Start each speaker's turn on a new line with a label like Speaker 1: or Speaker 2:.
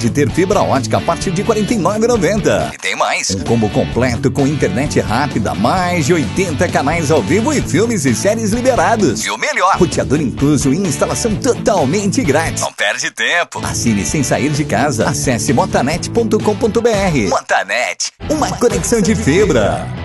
Speaker 1: pode ter fibra ótica a partir de R$ 49,90. E tem mais, um combo completo com internet rápida, mais de 80 canais ao vivo e filmes e séries liberados. E o melhor, roteador incluso e instalação totalmente grátis. Não perde tempo. Assine sem sair de casa. Acesse motanet.com.br. Motanet, uma conexão de fibra.